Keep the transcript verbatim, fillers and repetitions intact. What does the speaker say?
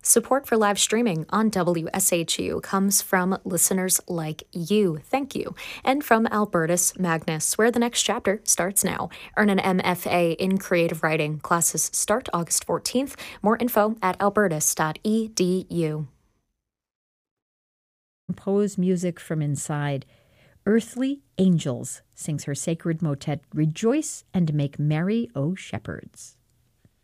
Support for live streaming on W S H U comes from listeners like you. Thank you. And from Albertus Magnus, where the next chapter starts now. Earn an M F A in creative writing. Classes start August fourteenth. More info at albertus dot e d u. Compose music from inside. Earthly Angels sings her sacred motet, Rejoice and Make Merry, O Shepherds.